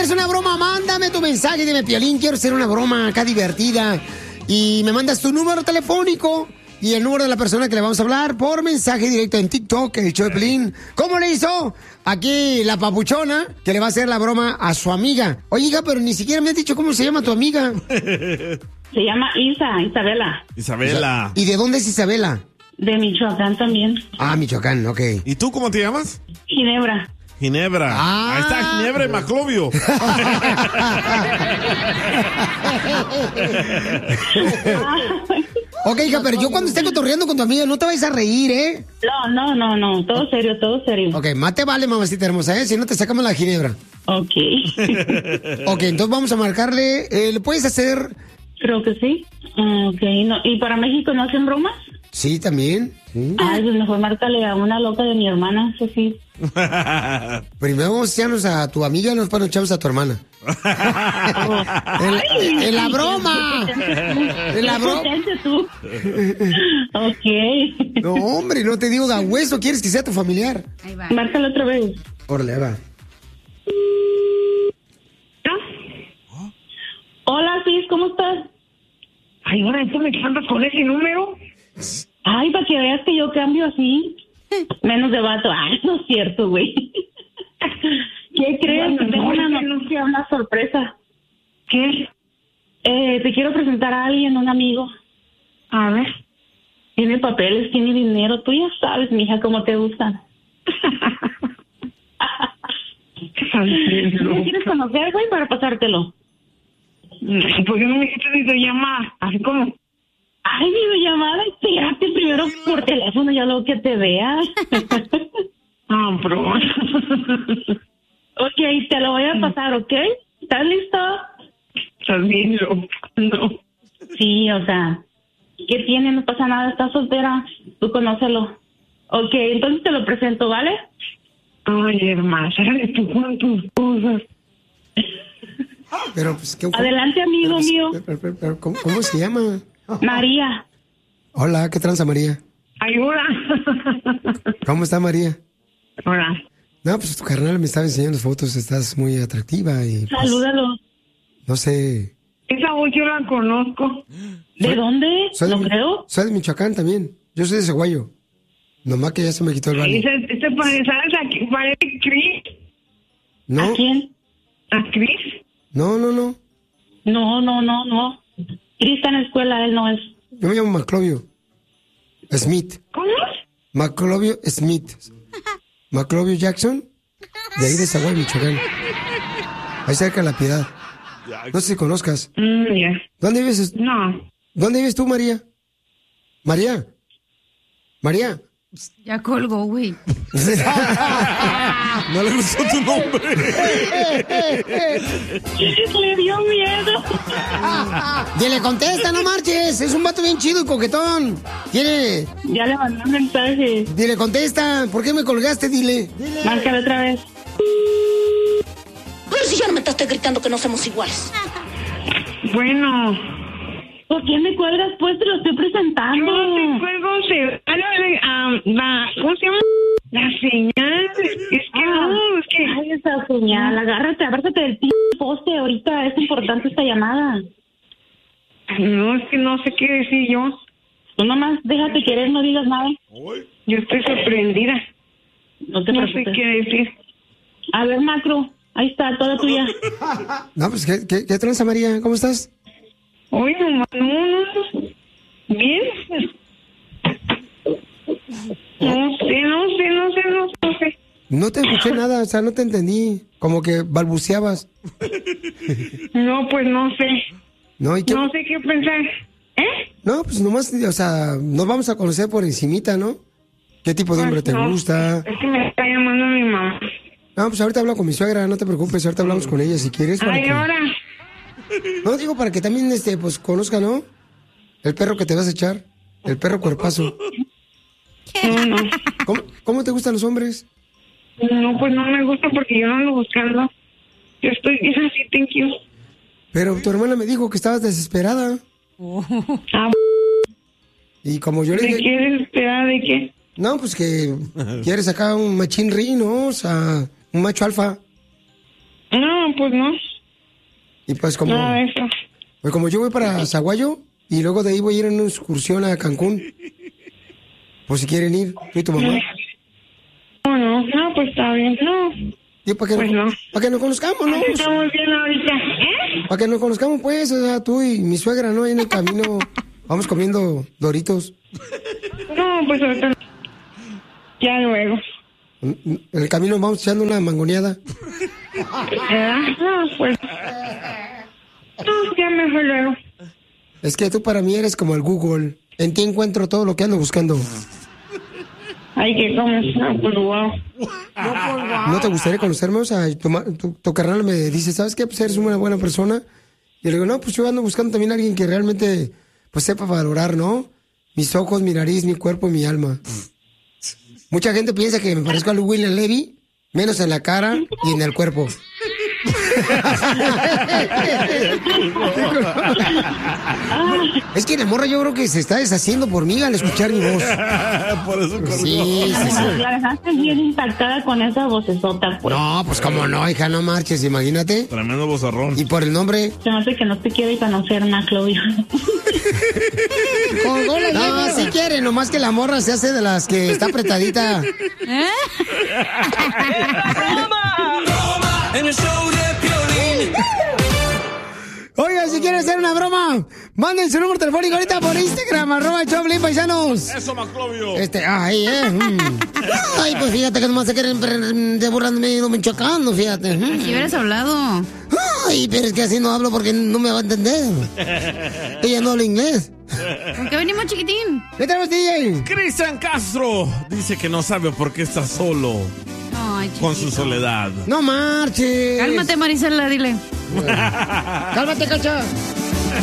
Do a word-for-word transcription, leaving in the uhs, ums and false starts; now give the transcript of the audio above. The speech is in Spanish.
quieres una broma, mándame tu mensaje. Dime, Piolín, quiero hacer una broma acá divertida. Y me mandas tu número telefónico y el número de la persona que le vamos a hablar por mensaje directo en TikTok, el show de Piolín. ¿Cómo le hizo aquí la papuchona que le va a hacer la broma a su amiga? Oye, hija, pero ni siquiera me has dicho cómo se llama tu amiga. Se llama Isa, Isabela. Isabela. ¿Y de dónde es Isabela? De Michoacán también. Ah, Michoacán, ok. ¿Y tú cómo te llamas? Ginebra. Ginebra. Ah. Ahí está Ginebra y Maclovio. Ok, hija, pero yo cuando esté cotorreando con tu amiga, no te vayas a reír, ¿eh? No, no, no, no. Todo serio, todo serio. Ok, más te vale, mamacita hermosa, ¿eh? Si no, te sacamos la Ginebra. Ok. Ok, entonces vamos a marcarle. Eh, ¿Le puedes hacer...? Creo que sí. Ok, no. ¿Y para México no hacen bromas? Sí, también. Sí. Ay, pues mejor márcale a una loca de mi hermana, eso sí. Primero vamos a echarnos a tu amiga y después nos echamos a tu hermana. en, en la broma. En la broma. tú. Ok. No, hombre, no te digo da hueso, quieres que sea tu familiar. Ahí va. Márcalo otra vez. Órale, va. Hola, Cis, ¿cómo estás? Ay, ahora tú me cantas con ese número. Ay, para que veas que yo cambio así. Menos de vato. Ay, no es cierto, güey. ¿Qué crees? Bueno, Tengo una no, noticia, una sorpresa. ¿Qué? Eh, te quiero presentar a alguien, un amigo. A ver. Tiene papeles, tiene dinero. Tú ya sabes, mija, cómo te gustan. ¿Me quieres conocer, güey, para pasártelo? ¿Por qué no me hiciste videollamada? Así como... Ay, videollamada, espérate primero por teléfono, ya luego que te veas. Ah, bro. Ok, te lo voy a pasar, ¿ok? ¿Estás listo? Estás bien loco. No. Sí, o sea, ¿qué tiene? No pasa nada, estás soltera, tú conócelo. Ok, entonces te lo presento, ¿vale? Ay, hermana, sale tú con tus cosas. Pero, pues, ¿qué, Adelante, amigo pero, mío. Pero, pero, pero, ¿cómo, ¿Cómo se llama? María. Hola, ¿qué tranza, María? Ayuda. ¿Cómo está, María? Hola. No, pues tu carnal me estaba enseñando fotos, estás muy atractiva y... Pues, salúdalo. No sé... Esa voz yo la conozco. ¿De soy, dónde? Soy ¿No de, creo? Soy de Michoacán también. Yo soy de Ceguayo. Nomás que ya se me quitó el vale. Este, este parece, ¿sabes a quién parece Chris? ¿No? ¿A quién? ¿A Chris? No, no, no. No, no, no, no. Chris está en la escuela, él no es. Yo me llamo Maclovio Smith. ¿Cómo? Maclovio Smith. Maclovio Jackson, de ahí de Zaguay, Michoacán. Ahí cerca de La Piedad. No sé si conozcas. Mm, yeah. ¿Dónde vives? No. ¿Dónde vives tú, María? María. María. Ya colgó, güey. No le gustó tu nombre. Le dio miedo. Dile, contesta, no marches. Es un vato bien chido y coquetón. Tiene... Ya le mandé un mensaje. Dile, contesta. ¿Por qué me colgaste? Dile. Dile. Márcale otra vez. Pero si ya no me estás gritando que no somos iguales. Bueno. ¿Por qué me cuelgas? Pues te lo estoy presentando. Yo no te cuelgo, se... Ah, la... ¿Cómo se llama? La señal. Es que ah, no, es que... Ay, esa señal. Agárrate, agárrate del p*** poste. Ahorita es importante esta llamada. No, es que no sé qué decir yo. Tú nomás déjate querer, no digas nada. Yo estoy sorprendida. No te No preocupes. sé qué decir. A ver, Macro. Ahí está, toda tuya. No, pues, ¿qué, qué, qué tranza, María? ¿Cómo estás? Oye, mamá, no, no. Bien. No sé, no sé, no sé, no sé, no sé. No te escuché nada, o sea, no te entendí. Como que balbuceabas. No, pues no sé. No, ¿y qué? No sé qué pensar. ¿Eh? No, pues nomás, o sea, nos vamos a conocer por encimita, ¿no? ¿Qué tipo de hombre Pues te no, gusta? Es que me está llamando mi mamá. No, pues ahorita hablo con mi suegra, no te preocupes, ahorita hablamos con ella si quieres. para Ay, que- ahora. No, digo para que también, este, pues, conozca, ¿no? El perro que te vas a echar, el perro cuerpazo. No, no. ¿Cómo, cómo te gustan los hombres? No, pues no me gusta porque yo no ando buscando. Yo estoy bien así, thank you. Pero tu hermana me dijo que estabas desesperada. Ah, Y como yo le ¿de dije... qué desesperada? ¿De qué? No, pues que quieres acá un machín ri, ¿no? O sea, un macho alfa. No, pues no. Y pues como... Nada de eso. Pues como yo voy para Zaguayo y luego de ahí voy a ir en una excursión a Cancún. Por si quieren ir, tú y tu mamá. No, no, no, pues está bien, no. Yo para que, Pues no, no. para que nos conozcamos, ¿no? Así estamos bien ahorita, ¿eh? Para que nos conozcamos, pues, o sea, tú y mi suegra, ¿no? Ahí en el camino vamos comiendo Doritos. No, pues ahorita no. Ya luego. En el camino vamos echando una mangoneada. ¿Verdad? No, pues... No, ya mejor luego. Es que tú para mí eres como el Google. En ti encuentro todo lo que ando buscando. Ay, que como... No, pues wow. ¿No te gustaría conocerme? O sea, tu, ma- tu, tu carnal me dice, ¿sabes qué? Pues eres una buena persona. Y le digo, no, pues yo ando buscando también a alguien que realmente, pues sepa valorar, ¿no? Mis ojos, mi nariz, mi cuerpo y mi alma. Mucha gente piensa que me parezco a William Levy, menos en la cara y en el cuerpo. Es que la morra yo creo que se está deshaciendo por mí al escuchar mi voz. Por eso colgó. Sí, sí, sí. La dejaste bien impactada con esa vocesota, pues. No, pues cómo no, hija, no marches, imagínate. Tremendo bozarrón. Y por el nombre. Se me hace que no te quiere conocer, Ana Claudia. No, si quiere, nomás que la morra se hace de las que está apretadita. ¿Eh? En el show de Piolín. Oiga, si quieren hacer una broma, manden su número telefónico ahorita por Instagram, arroba Choplin, paisanos. Eso, Maclovio. Este, ay, eh. mm. Ay, pues fíjate que nomás se quieren pre- de burlarme de Michoacán, fíjate. mm. Si hubieras hablado. Ay, pero es que así no hablo porque no me va a entender. Ella no habla inglés. ¿Por qué venimos, chiquitín? ¿Qué tenemos, D J? Cristian Castro dice que no sabe por qué está solo Ay, con su chiquito. soledad. No marches. Cálmate, Marisela, dile. Cálmate, cacha.